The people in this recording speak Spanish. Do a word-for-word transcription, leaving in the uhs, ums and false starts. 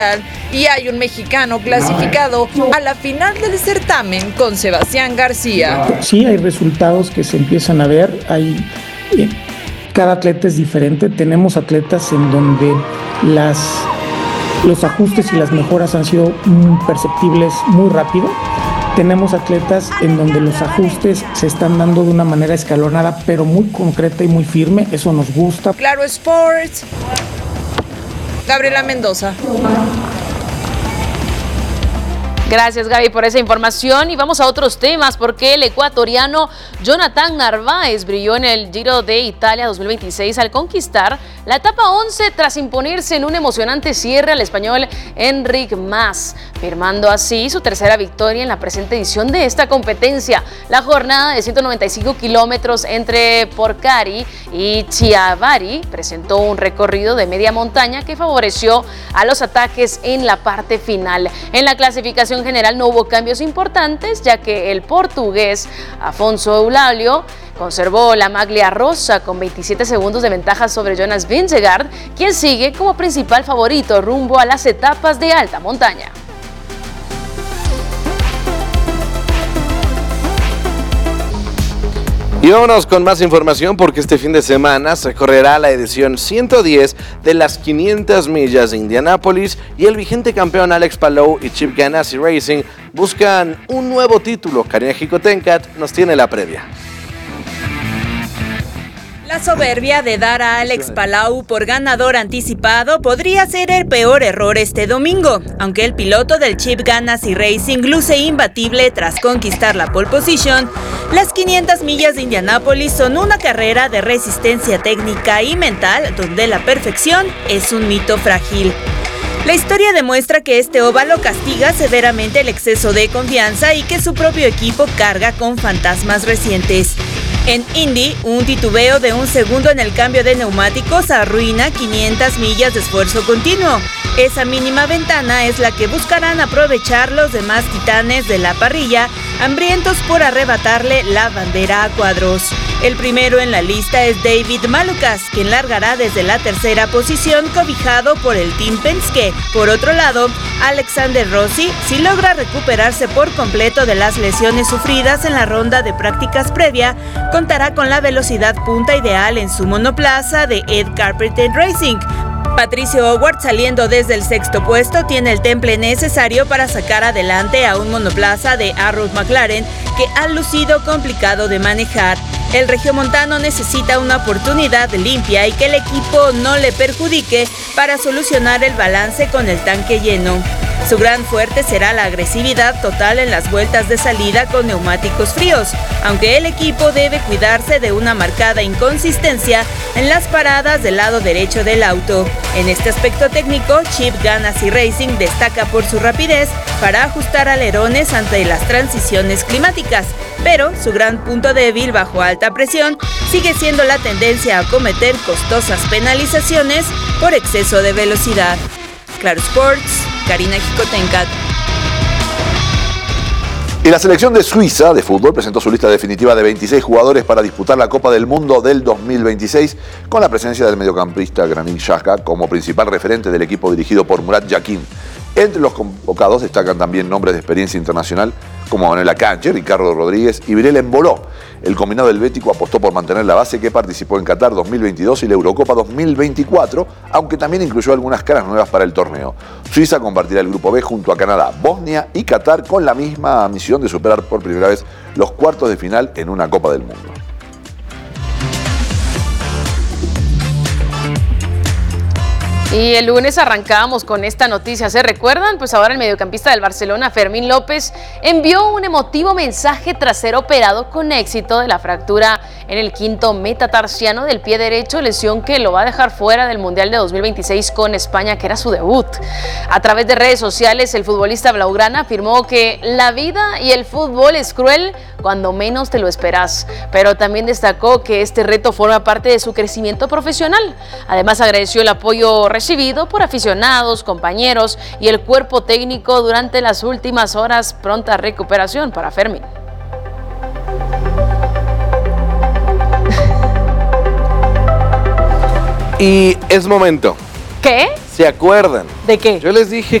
Y hay un mexicano clasificado a la final del certamen con Sebastián García. Sí, hay resultados que se empiezan a ver, hay, eh, cada atleta es diferente, tenemos atletas en donde las, los ajustes y las mejoras han sido mm, perceptibles muy rápido. Tenemos atletas en donde los ajustes se están dando de una manera escalonada, pero muy concreta y muy firme, eso nos gusta. Claro Sports, Gabriela Mendoza. Gracias, Gaby, por esa información. Y vamos a otros temas, porque el ecuatoriano Jonathan Narváez brilló en el Giro de Italia dos mil veintiséis al conquistar la etapa once tras imponerse en un emocionante cierre al español Enric Mas, firmando así su tercera victoria en la presente edición de esta competencia. La jornada de ciento noventa y cinco kilómetros entre Porcari y Chiavari presentó un recorrido de media montaña que favoreció a los ataques en la parte final. En la clasificación general no hubo cambios importantes, ya que el portugués Afonso Eulálio conservó la maglia rosa con veintisiete segundos de ventaja sobre Jonas Vingegaard, quien sigue como principal favorito rumbo a las etapas de alta montaña. Y vámonos con más información, porque este fin de semana se correrá la edición ciento diez de las quinientas millas de Indianápolis y el vigente campeón Alex Palou y Chip Ganassi Racing buscan un nuevo título. Karina Jicotencat nos tiene la previa. La soberbia de dar a Alex Palou por ganador anticipado podría ser el peor error este domingo. Aunque el piloto del Chip Ganassi Racing luce imbatible tras conquistar la pole position, las quinientas millas de Indianápolis son una carrera de resistencia técnica y mental donde la perfección es un mito frágil. La historia demuestra que este óvalo castiga severamente el exceso de confianza y que su propio equipo carga con fantasmas recientes. En Indy, un titubeo de un segundo en el cambio de neumáticos arruina quinientas millas de esfuerzo continuo. Esa mínima ventana es la que buscarán aprovechar los demás titanes de la parrilla, hambrientos por arrebatarle la bandera a cuadros. El primero en la lista es David Malukas, quien largará desde la tercera posición cobijado por el Team Penske. Por otro lado, Alexander Rossi, si logra recuperarse por completo de las lesiones sufridas en la ronda de prácticas previa, contará con la velocidad punta ideal en su monoplaza de Ed Carpenter Racing. Patricio Howard, saliendo desde el sexto puesto, tiene el temple necesario para sacar adelante a un monoplaza de Arrow McLaren que ha lucido complicado de manejar. El regiomontano necesita una oportunidad limpia y que el equipo no le perjudique para solucionar el balance con el tanque lleno. Su gran fuerte será la agresividad total en las vueltas de salida con neumáticos fríos, aunque el equipo debe cuidarse de una marcada inconsistencia en las paradas del lado derecho del auto. En este aspecto técnico, Chip Ganassi Racing destaca por su rapidez para ajustar alerones ante las transiciones climáticas, pero su gran punto débil bajo alta presión sigue siendo la tendencia a cometer costosas penalizaciones por exceso de velocidad. Claro Sports, Karina Jicotencat. Y la selección de Suiza de fútbol presentó su lista definitiva de veintiséis jugadores para disputar la Copa del Mundo del dos mil veintiséis, con la presencia del mediocampista Granit Xhaka como principal referente del equipo dirigido por Murat Yakin. Entre los convocados destacan también nombres de experiencia internacional como Manuel Akanji, Ricardo Rodríguez y Virel Emboló. El combinado helvético apostó por mantener la base que participó en Qatar dos mil veintidós y la Eurocopa dos mil veinticuatro, aunque también incluyó algunas caras nuevas para el torneo. Suiza compartirá el grupo B junto a Canadá, Bosnia y Qatar, con la misma misión de superar por primera vez los cuartos de final en una Copa del Mundo. Y el lunes arrancábamos con esta noticia, ¿se recuerdan? Pues ahora el mediocampista del Barcelona, Fermín López, envió un emotivo mensaje tras ser operado con éxito de la fractura en el quinto metatarsiano del pie derecho, lesión que lo va a dejar fuera del Mundial de dos mil veintiséis con España, que era su debut. A través de redes sociales, el futbolista blaugrana afirmó que la vida y el fútbol es cruel cuando menos te lo esperas, pero también destacó que este reto forma parte de su crecimiento profesional. Además, agradeció el apoyo recibido por aficionados, compañeros y el cuerpo técnico durante las últimas horas. Pronta recuperación para Fermín. Y es momento. ¿Qué? ¿Se acuerdan? ¿De qué? Yo les dije